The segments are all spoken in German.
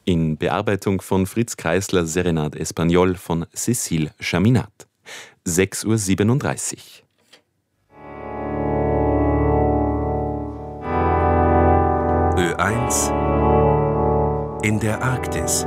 In Bearbeitung von Fritz Kreisler, Serenade Espagnol von Cécile Chaminade. 6:37 Uhr. Ö1 in der Arktis.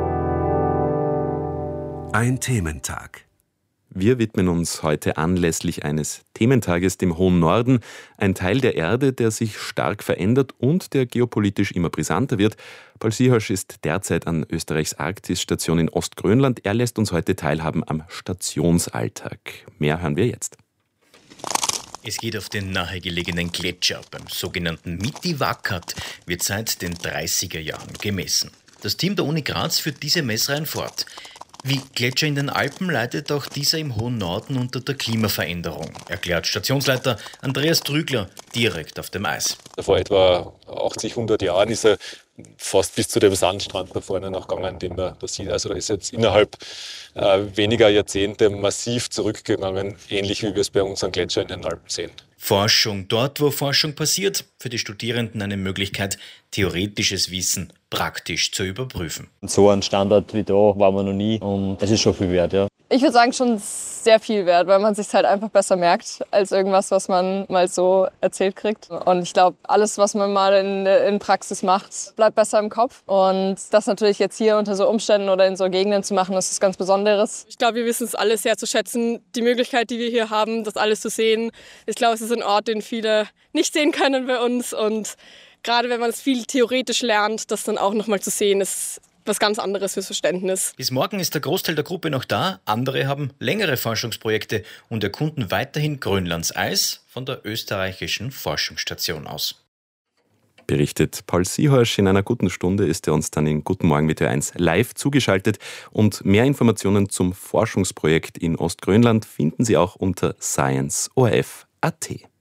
Ein Thementag. Wir widmen uns heute anlässlich eines Thementages dem hohen Norden, ein Teil der Erde, der sich stark verändert und der geopolitisch immer brisanter wird. Paul Siehasch ist derzeit an Österreichs Arktis-Station in Ostgrönland. Er lässt uns heute teilhaben am Stationsalltag. Mehr hören wir jetzt. Es geht auf den nahegelegenen Gletscher. Beim sogenannten Mitiwakkat wird seit den 30er Jahren gemessen. Das Team der Uni Graz führt diese Messreihen fort. Wie Gletscher in den Alpen leidet auch dieser im hohen Norden unter der Klimaveränderung, erklärt Stationsleiter Andreas Trügler direkt auf dem Eis. Vor etwa 80, 100 Jahren ist er fast bis zu dem Sandstrand da vorne noch gegangen, den man da sieht. Also da ist jetzt innerhalb weniger Jahrzehnte massiv zurückgegangen, ähnlich wie wir es bei unseren Gletschern in den Alpen sehen. Forschung dort, wo Forschung passiert, für die Studierenden eine Möglichkeit, theoretisches Wissen praktisch zu überprüfen. So ein Standort wie da waren wir noch nie und es ist schon viel wert, ja. Ich würde sagen, schon sehr viel wert, weil man sich halt einfach besser merkt, als irgendwas, was man mal so erzählt kriegt. Und ich glaube, alles, was man mal in Praxis macht, bleibt besser im Kopf. Und das natürlich jetzt hier unter so Umständen oder in so Gegenden zu machen, das ist ganz Besonderes. Ich glaube, wir wissen es alle sehr zu schätzen, die Möglichkeit, die wir hier haben, das alles zu sehen. Ich glaube, es ist ein Ort, den viele nicht sehen können bei uns. Und gerade wenn man es viel theoretisch lernt, das dann auch nochmal zu sehen, ist was ganz anderes fürs Verständnis. Bis morgen ist der Großteil der Gruppe noch da. Andere haben längere Forschungsprojekte und erkunden weiterhin Grönlands Eis von der österreichischen Forschungsstation aus. Berichtet Paul Siehasch. In einer guten Stunde ist er uns dann in Guten Morgen mit Ö1 live zugeschaltet. Und mehr Informationen zum Forschungsprojekt in Ostgrönland finden Sie auch unter science.orf.at.